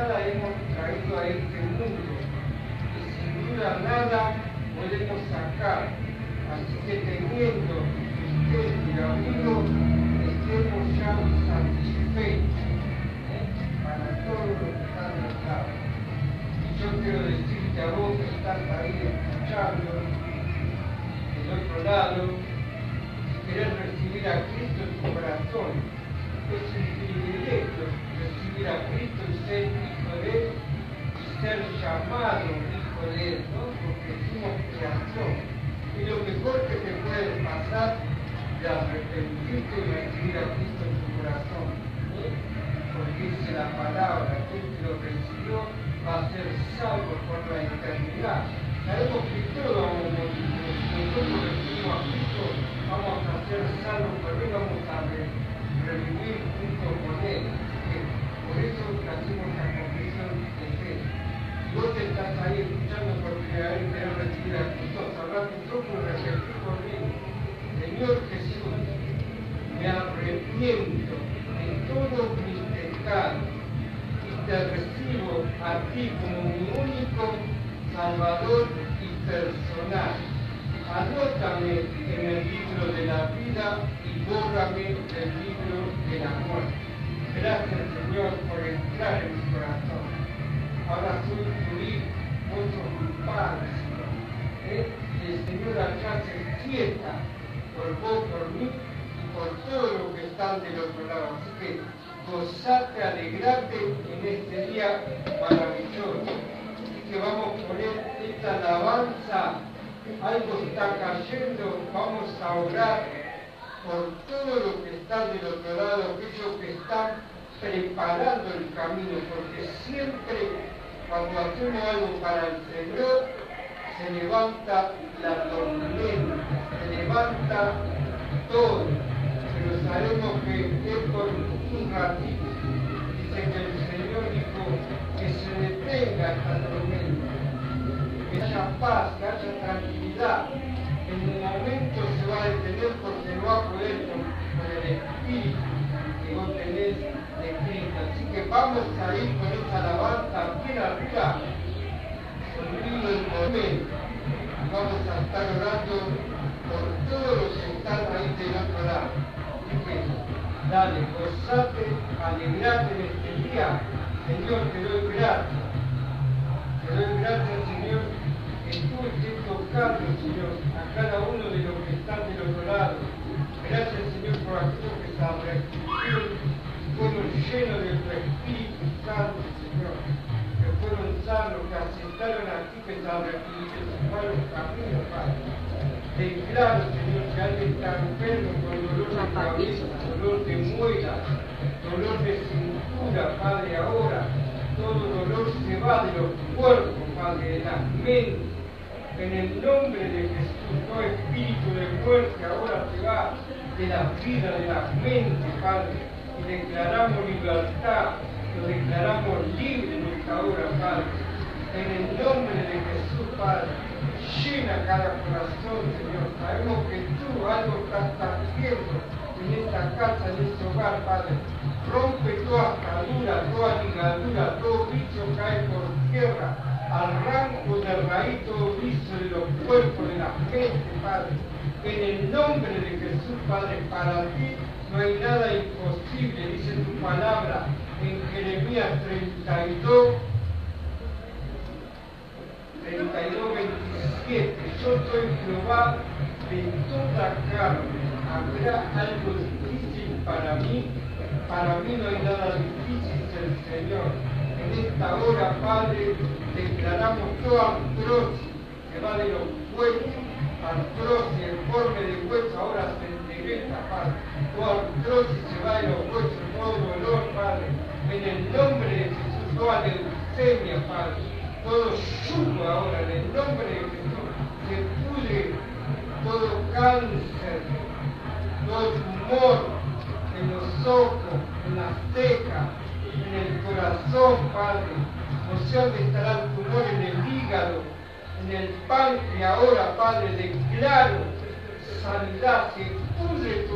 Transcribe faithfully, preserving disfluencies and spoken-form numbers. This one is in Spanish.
nada hemos traído a este mundo y sin duda nada podemos sacar. Así que teniendo sustento y abrigo, estemos ya satisfechos, ¿eh? Para todo lo que está en los lados. Y yo quiero decirte a vos que estás ahí escuchando, del otro lado, si querés recibir a Cristo en tu corazón, es un privilegio recibir a Cristo y ser hijo de Él, y ser llamado hijo de Él, ¿no? Porque somos creación. Y lo mejor que te puede pasar es arrepentirte y recibir a Cristo en tu corazón, ¿eh? Porque dice la palabra, aquel que lo recibió va a ser salvo por la eternidad. Sabemos que todos vamos a morir, nosotros recibimos a Cristo, vamos a ser salvos por Él, vamos a revivir junto con Él. Por eso hacemos la confesión de fe. Si vos estás ahí escuchando por primera vez y querés recibir a Cristo, cerrá tus ojos y repetí conmigo: Señor Jesús, me arrepiento de todos mis pecados y te recibo a ti como mi único Salvador y personal. Anótame en el libro de la vida y bórrame del libro de la muerte. Gracias, Señor, por entrar en mi corazón. Ahora soy tu hijo, vos sos mi padre, Señor. ¿Eh? Y el Señor allá se quieta por vos, por mí y por todos los que están del otro lado. Así que gozate, alegrate en este día maravilloso. Así que vamos a poner esta alabanza. Algo está cayendo, vamos a orar por todos los que están del otro lado, aquellos que están preparando el camino, porque siempre cuando hacemos algo para el Señor, se levanta la tormenta, se levanta todo, pero sabemos que es por un ratito. Dice que el Señor dijo que se detenga esta tormenta, que haya paz, que haya tranquilidad. En un momento se va a detener porque no va a poder con, con el espíritu que vos tenés de Cristo. Así que vamos a ir con esa alabanza bien arriba, sonido el momento. Y vamos a estar orando por todos los que están ahí del otro lado. Así que dale, gozate, alegrate en este día. Señor, te doy gracias. Te doy gracias, Señor, que tú estés tocando, Señor, a cada uno de los que están del otro lado. Gracias, Señor, por aquellos que se arrepintieron y fueron llenos de tu Espíritu Santo, Señor, que fueron sanos, que aceptaron a ti, que se arrepintieron, que fueron caminos, Padre. Declaro, Señor, que alguien está enfermo con dolor de cabeza, dolor de muela, dolor de cintura, Padre, ahora. Todo dolor se va de los cuerpos, Padre, de las mentes. En el nombre de Jesús, todo espíritu de muerte ahora se va de la vida, de las mentes, Padre. Y declaramos libertad, lo declaramos libre en esta hora, Padre. En el nombre de Jesús, Padre, llena cada corazón, Señor. Sabemos que tú algo estás haciendo en esta casa, en este hogar, Padre. Rompe toda atadura, toda ligadura, todo vicio cae por tierra. Arranco de raíz todo vicio de los cuerpos, de la gente, Padre. En el nombre de Jesús, Padre, para ti no hay nada imposible, dice tu palabra en Jeremías treinta y dos, veintisiete. Yo soy Jehová de toda carne. ¿Habrá algo difícil para mí? Para mí no hay nada difícil, el Señor. En esta hora, Padre, declaramos toda artrosis que va de los huesos, artrosis en forma de hueso, ahora se endereza, Padre. Toda artrosis se va de los huesos, todo dolor, Padre. En el nombre de Jesús, toda leucemia, Padre. Todo yugo ahora, en el nombre de Jesús, se pudre todo cáncer, todo tumor en los ojos, en las cejas, en el corazón, Padre. No sé dónde estará el tumor, en el hígado, en el páncreas ahora, Padre. Declaro sanidad, que pudre tu